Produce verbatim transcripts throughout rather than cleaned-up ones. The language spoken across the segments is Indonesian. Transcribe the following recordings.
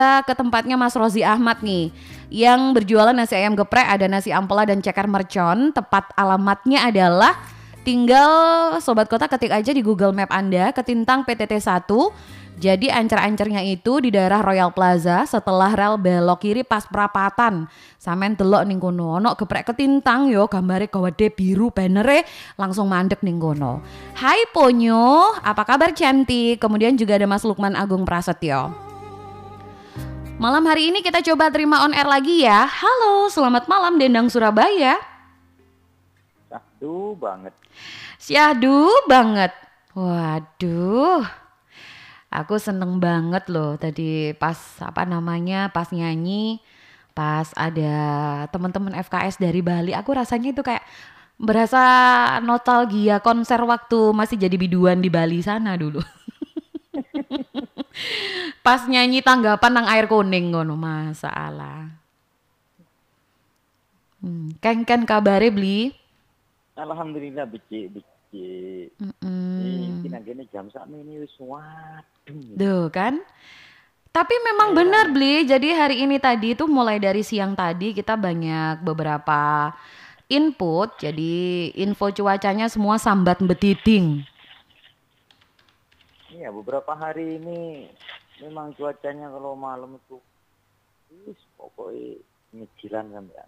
ke tempatnya Mas Rozi Ahmad nih, yang berjualan nasi ayam geprek, ada nasi ampela dan ceker mercon. Tepat alamatnya adalah, tinggal Sobat Kota ketik aja di Google Map Anda, Ketintang P T T satu. Jadi ancer-ancernya itu di daerah Royal Plaza, setelah rel belok kiri pas perapatan. Sampeyan delok ning kono, ono geprek ketintang yo, gambare gede biru bannere, langsung mandek ning kono. Hai Ponyo, apa kabar cantik? Kemudian juga ada Mas Lukman Agung Prasetyo. Malam hari ini kita coba terima on air lagi ya. Halo, selamat malam Dendang Surabaya. Syahdu banget. Syahdu banget. Waduh. Aku seneng banget loh tadi pas apa namanya, pas nyanyi, pas ada teman-teman F K S dari Bali. Aku rasanya itu kayak berasa nostalgia konser waktu masih jadi biduan di Bali sana dulu. Pas nyanyi tanggapan nang air kuning ngono, masalah. Hmm, kan kan kabare beli? Alhamdulillah becik becik. Mm-mm. Ini gini jam sakmi ini wis waduh. Duh kan? Tapi memang benar beli. Jadi hari ini tadi tuh mulai dari siang tadi kita banyak beberapa input. Jadi info cuacanya semua sambat betiding. Iya, beberapa hari ini memang cuacanya kalau malam itu wis pokoknya ngecilan sampean.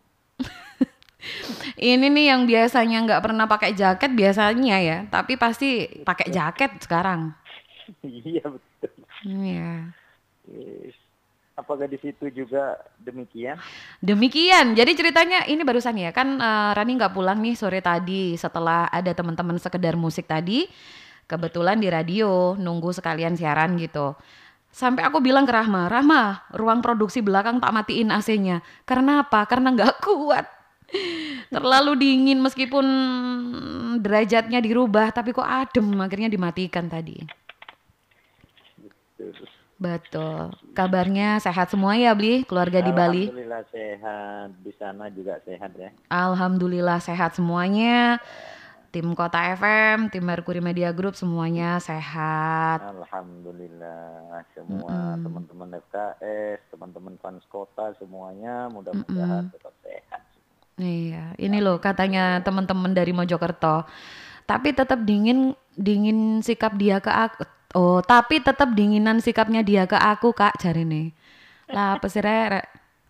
Ini nih yang biasanya nggak pernah pakai jaket biasanya ya, tapi pasti pakai jaket sekarang. Iya betul. Iya. Yes. Apakah di situ juga demikian? Demikian. Jadi ceritanya ini barusan ya kan uh, Rani nggak pulang nih sore tadi setelah ada teman-teman sekedar musik tadi. Kebetulan di radio nunggu sekalian siaran gitu. Sampai aku bilang ke Rahma, Rahma, ruang produksi belakang tak matiin A C-nya. Karena apa? Karena nggak kuat. Terlalu dingin meskipun derajatnya dirubah, tapi kok adem, akhirnya dimatikan tadi. Betul. Betul. Kabarnya sehat semua ya, Bli? Keluarga di Bali? Alhamdulillah sehat. Di sana juga sehat ya? Alhamdulillah sehat semuanya. Tim Kota F M, tim Mercury Media Group semuanya sehat. Alhamdulillah semua Mm-mm. teman-teman F K S, teman-teman fans kota semuanya mudah-mudahan Mm-mm. tetap sehat. Iya, ini loh katanya teman-teman dari Mojokerto. Tapi tetap dingin dingin sikap dia ke aku. Oh, tapi tetap dinginan sikapnya dia ke aku, Kak, jarine. Lah apa sih rek?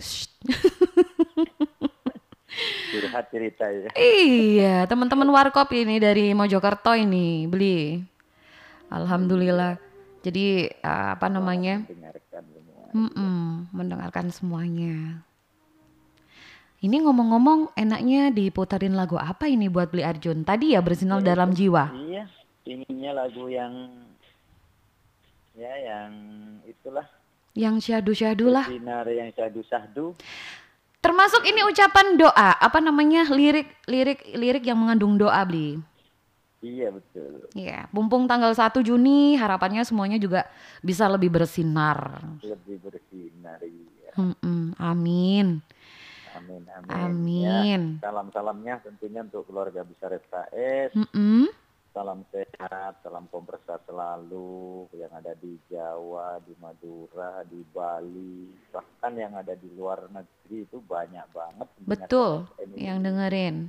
Curhat cerita ya. Iya, teman-teman Warkop ini dari Mojokerto ini beli. Alhamdulillah. Jadi uh, apa namanya? Dengarkan semua. Mm-mm, mendengarkan semuanya. Ini ngomong-ngomong enaknya diputerin lagu apa ini buat Beli Arjun? Tadi ya bersinar Ya, dalam itu, jiwa. Iya, inginnya lagu yang ya yang itulah. Yang syahdu-syahdu lah. Bersinar yang syahdu-syahdu. Termasuk ini ucapan doa, apa namanya? Lirik-lirik lirik yang mengandung doa, Bli. Iya betul. Iya, mumpung tanggal satu Juni harapannya semuanya juga bisa lebih bersinar. Lebih bersinar iya. Mm-mm, amin. Amin amin. Amin. Ya, salam-salamnya tentunya untuk keluarga besar F K S. Mm-mm. Salam sehat, salam kompresat selalu yang ada di Jawa, di Madura, di Bali, bahkan yang ada di luar negeri itu banyak banget. Betul, yang dengerin.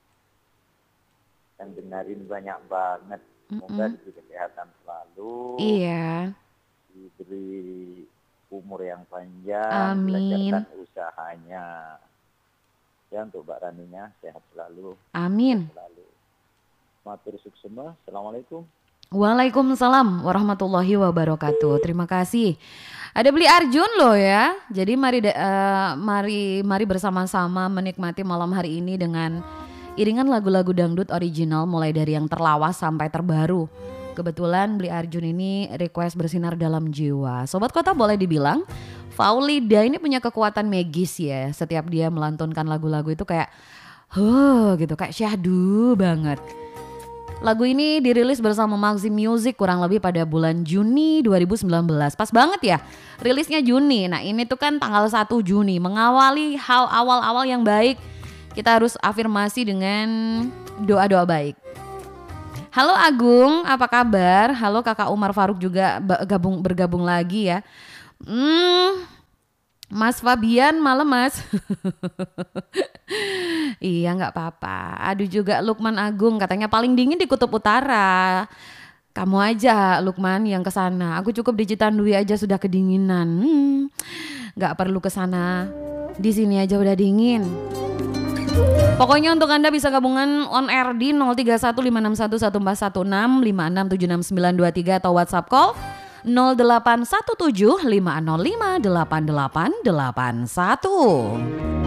Yang dengerin banyak banget. Semoga Mm-mm. diberi kesehatan selalu. Iya. Diberi umur yang panjang, Amin. dilancarkan usahanya. Ya untuk Mbak Raninya sehat selalu. Amin. Sehat selalu. Matur suksema. Assalamualaikum. Waalaikumsalam warahmatullahi wabarakatuh. Terima kasih. Ada Beli Arjun loh ya. Jadi mari uh, mari mari bersama-sama menikmati malam hari ini dengan iringan lagu-lagu dangdut original mulai dari yang terlawas sampai terbaru. Kebetulan Beli Arjun ini request bersinar dalam jiwa. Sobat Kota boleh dibilang Faulida ini punya kekuatan magis ya. Setiap dia melantunkan lagu-lagu itu kayak huh gitu, kayak syahdu banget. Lagu ini dirilis bersama Maxim Music kurang lebih pada bulan Juni dua ribu sembilan belas. Pas banget ya rilisnya Juni. Nah ini tuh kan tanggal satu Juni. Mengawali hal awal-awal yang baik, kita harus afirmasi dengan doa-doa baik. Halo Agung, apa kabar? Halo Kakak Umar Faruk juga gabung bergabung lagi ya. Hmm, Mas Fabian malam Mas. Iya nggak apa-apa. Aduh juga Lukman Agung katanya paling dingin di Kutub Utara. Kamu aja Lukman yang ke sana. Aku cukup di Citandui aja sudah kedinginan. Hmm, nggak perlu ke sana. Di sini aja udah dingin. Pokoknya untuk Anda bisa gabungan on air di nol tiga satu lima enam satu satu empat satu enam lima enam tujuh enam sembilan dua tiga atau WhatsApp call nol delapan satu tujuh lima nol lima delapan delapan delapan satu.